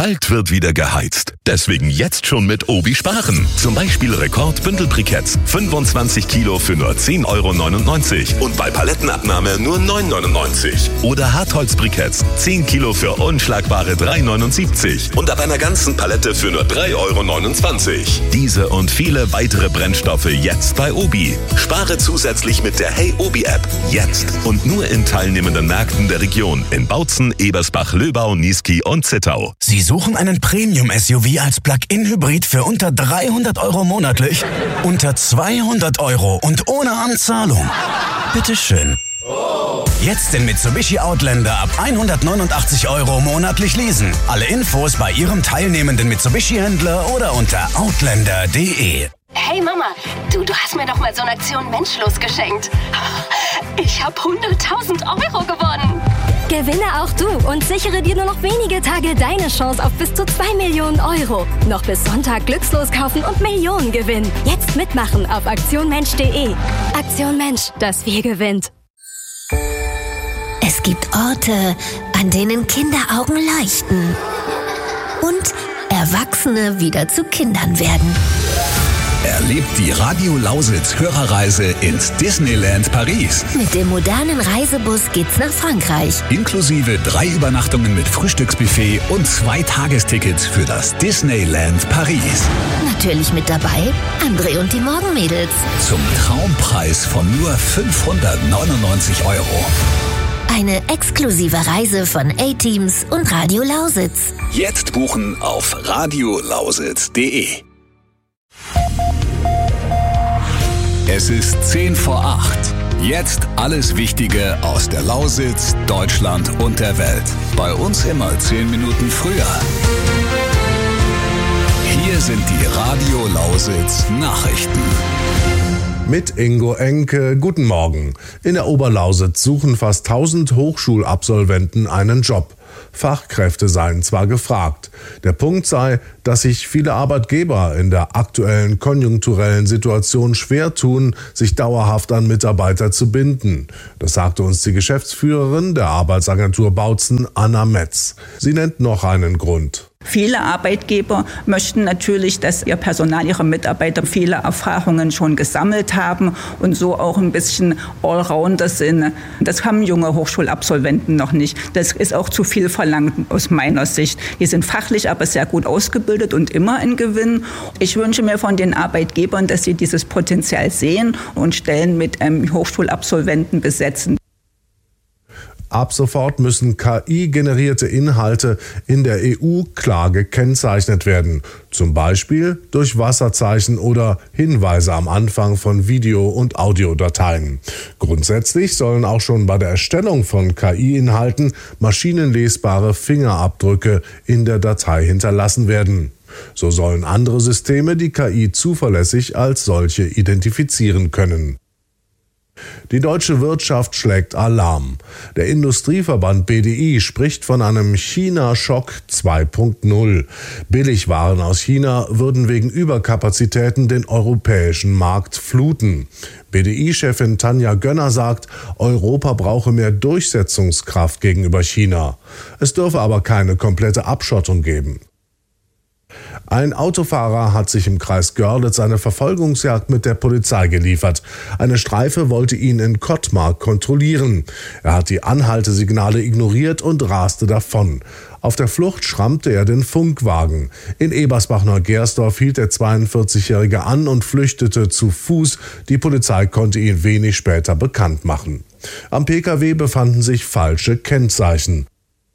Bald wird wieder geheizt. Deswegen jetzt schon mit Obi sparen. Zum Beispiel Rekord-Bündelbriketts. 25 Kilo für nur 10,99 € und bei Palettenabnahme nur 9,99 €. Oder Hartholzbriketts. 10 Kilo für unschlagbare 3,79 € und ab einer ganzen Palette für nur 3,29 €. Diese und viele weitere Brennstoffe jetzt bei Obi. Spare zusätzlich mit der Hey Obi App. Jetzt und nur in teilnehmenden Märkten der Region in Bautzen, Ebersbach, Löbau, Niesky und Zittau. Sie suchen einen Premium-SUV als Plug-in-Hybrid für unter 300 € monatlich? Unter 200 € und ohne Anzahlung? Bitteschön. Jetzt den Mitsubishi Outlander ab 189 € monatlich leasen. Alle Infos bei Ihrem teilnehmenden Mitsubishi-Händler oder unter outlander.de. Hey Mama, du hast mir doch mal so eine Aktion Menschlos geschenkt. Ich habe 100.000 € gewonnen. Gewinne auch du und sichere dir nur noch wenige Tage deine Chance auf bis zu 2 Millionen €. Noch bis Sonntag glückslos kaufen und Millionen gewinnen. Jetzt mitmachen auf aktionmensch.de. Aktion Mensch, das Wir gewinnt. Es gibt Orte, an denen Kinderaugen leuchten und Erwachsene wieder zu Kindern werden. Erlebt die Radio Lausitz Hörerreise ins Disneyland Paris. Mit dem modernen Reisebus geht's nach Frankreich. Inklusive 3 Übernachtungen mit Frühstücksbuffet und 2 Tagestickets für das Disneyland Paris. Natürlich mit dabei André und die Morgenmädels. Zum Traumpreis von nur 599 €. Eine exklusive Reise von A-Teams und Radio Lausitz. Jetzt buchen auf radiolausitz.de. Es ist 10 vor 8. Jetzt alles Wichtige aus der Lausitz, Deutschland und der Welt. Bei uns immer 10 Minuten früher. Hier sind die Radio Lausitz Nachrichten. Mit Ingo Enke, guten Morgen. In der Oberlausitz suchen fast 1000 Hochschulabsolventen einen Job. Fachkräfte seien zwar gefragt. Der Punkt sei, dass sich viele Arbeitgeber in der aktuellen konjunkturellen Situation schwer tun, sich dauerhaft an Mitarbeiter zu binden. Das sagte uns die Geschäftsführerin der Arbeitsagentur Bautzen, Anna Metz. Sie nennt noch einen Grund. Viele Arbeitgeber möchten natürlich, dass ihr Personal, ihre Mitarbeiter viele Erfahrungen schon gesammelt haben und so auch ein bisschen Allrounder sind. Das haben junge Hochschulabsolventen noch nicht. Das ist auch zu viel verlangt aus meiner Sicht. Die sind fachlich aber sehr gut ausgebildet und immer ein Gewinn. Ich wünsche mir von den Arbeitgebern, dass sie dieses Potenzial sehen und Stellen mit Hochschulabsolventen besetzen. Ab sofort müssen KI-generierte Inhalte in der EU klar gekennzeichnet werden. Zum Beispiel durch Wasserzeichen oder Hinweise am Anfang von Video- und Audiodateien. Grundsätzlich sollen auch schon bei der Erstellung von KI-Inhalten maschinenlesbare Fingerabdrücke in der Datei hinterlassen werden. So sollen andere Systeme die KI zuverlässig als solche identifizieren können. Die deutsche Wirtschaft schlägt Alarm. Der Industrieverband BDI spricht von einem China-Schock 2.0. Billigwaren aus China würden wegen Überkapazitäten den europäischen Markt fluten. BDI-Chefin Tanja Gönner sagt, Europa brauche mehr Durchsetzungskraft gegenüber China. Es dürfe aber keine komplette Abschottung geben. Ein Autofahrer hat sich im Kreis Görlitz eine Verfolgungsjagd mit der Polizei geliefert. Eine Streife wollte ihn in Kottmark kontrollieren. Er hat die Anhaltesignale ignoriert und raste davon. Auf der Flucht schrammte er den Funkwagen. In Ebersbach-Neugersdorf hielt der 42-Jährige an und flüchtete zu Fuß. Die Polizei konnte ihn wenig später bekannt machen. Am Pkw befanden sich falsche Kennzeichen.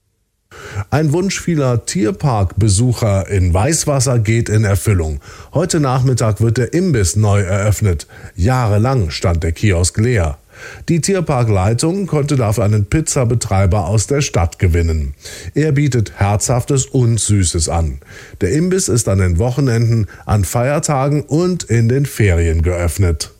Ein Wunsch vieler Tierparkbesucher in Weißwasser geht in Erfüllung. Heute Nachmittag wird der Imbiss neu eröffnet. Jahrelang stand der Kiosk leer. Die Tierparkleitung konnte dafür einen Pizzabetreiber aus der Stadt gewinnen. Er bietet Herzhaftes und Süßes an. Der Imbiss ist an den Wochenenden, an Feiertagen und in den Ferien geöffnet.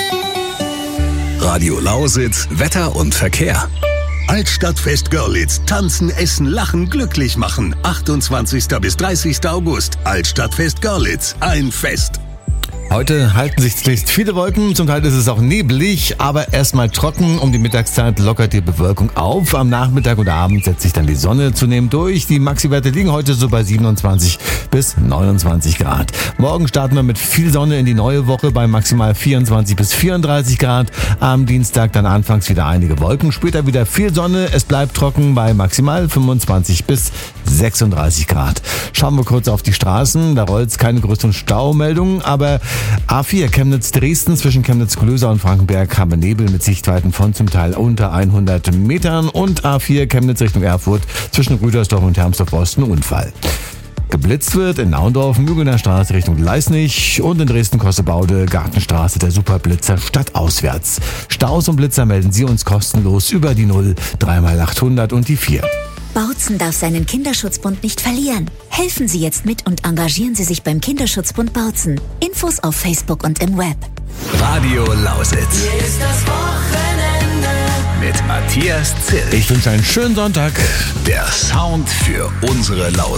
Radio Lausitz, Wetter und Verkehr. Altstadtfest Görlitz. Tanzen, essen, lachen, glücklich machen. 28. bis 30. August. Altstadtfest Görlitz. Ein Fest. Heute halten sich zunächst viele Wolken, zum Teil ist es auch neblig, aber erstmal trocken. Um die Mittagszeit lockert die Bewölkung auf. Am Nachmittag und Abend setzt sich dann die Sonne zunehmend durch. Die Maxi-Werte liegen heute so bei 27 bis 29 Grad. Morgen starten wir mit viel Sonne in die neue Woche bei maximal 24 bis 34 Grad. Am Dienstag dann anfangs wieder einige Wolken, später wieder viel Sonne. Es bleibt trocken bei maximal 25 bis 36 Grad. Schauen wir kurz auf die Straßen. Da rollt es keine größeren Staumeldungen, aber A4 Chemnitz-Dresden zwischen Chemnitz-Klöser und Frankenberg haben wir Nebel mit Sichtweiten von zum Teil unter 100 Metern und A4 Chemnitz Richtung Erfurt zwischen Rüdersdorf und Hermsdorf-Osten Unfall. Geblitzt wird in Naundorf, Mügener Straße Richtung Leisnig und in Dresden-Kossebaude, Gartenstraße, der Superblitzer stadtauswärts. Staus und Blitzer melden Sie uns kostenlos über die 0 3x800 und die 4. Bautzen darf seinen Kinderschutzbund nicht verlieren. Helfen Sie jetzt mit und engagieren Sie sich beim Kinderschutzbund Bautzen. Infos auf Facebook und im Web. Radio Lausitz. Hier ist das Wochenende. Mit Matthias Zill. Ich wünsche einen schönen Sonntag. Der Sound für unsere Lausitz.